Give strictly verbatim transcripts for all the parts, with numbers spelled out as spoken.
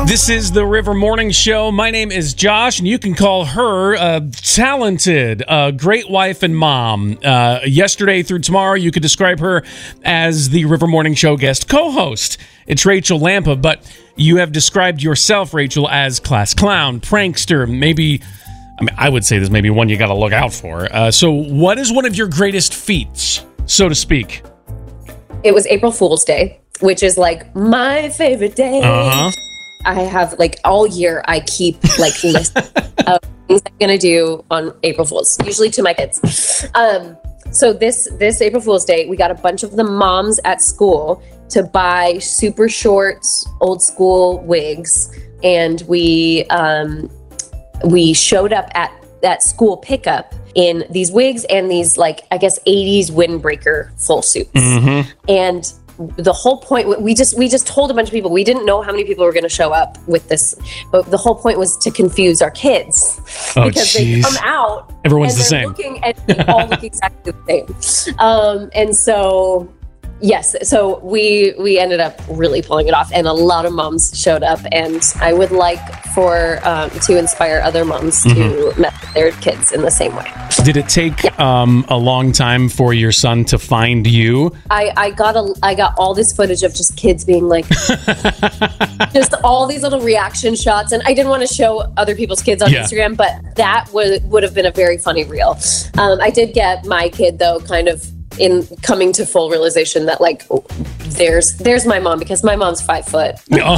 This is the River Morning Show. My name is Josh, and you can call her uh, talented, uh, great wife and mom. Uh, yesterday through tomorrow, you could describe her as the River Morning Show guest co-host. It's Rachel Lampa, but you have described yourself, Rachel, as class clown, prankster, maybe... I mean, I would say there's maybe one you got to look out for. Uh, so what is one of your greatest feats, so to speak? It was April Fool's Day, which is like my favorite day. Uh-huh. I have like all year I keep like lists of things I'm gonna do on April Fool's, usually to my kids. Um, so this this April Fool's Day, we got a bunch of the moms at school to buy super short old school wigs, and we um, we showed up at that school pickup in these wigs and these like I guess eighties windbreaker full suits, Mm-hmm. and the whole point, we just we just told a bunch of people. We didn't know how many people were going to show up with this, but the whole point was to confuse our kids Oh, because geez. they come out. Everyone's and the they're same. Looking and they all look exactly the same. Um, and so, yes, so we we ended up really pulling it off, and a lot of moms showed up. And I would like for um, to inspire other moms Mm-hmm. to met their kids in the same way. Did it take um, a long time for your son to find you? I, I got a I got all this footage of just kids being like, just all these little reaction shots, and I didn't want to show other people's kids on Yeah. Instagram, but that would would have been a very funny reel. Um, I did get my kid though, kind of in coming to full realization that like, oh, there's there's my mom, because my mom's five foot. Oh.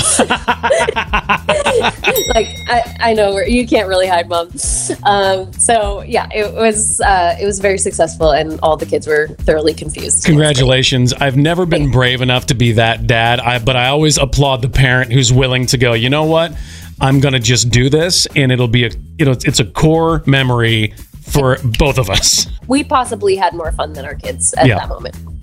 Like I, I know where you can't really hide, mom. Um, so yeah, it was uh, it was very successful, and all the kids were thoroughly confused. Congratulations. I've never been brave enough to be that dad, I, but I always applaud the parent who's willing to go, you know what? I'm going to just do this, and it'll be a, you know, it's a core memory for both of us. We possibly had more fun than our kids at Yeah. that moment.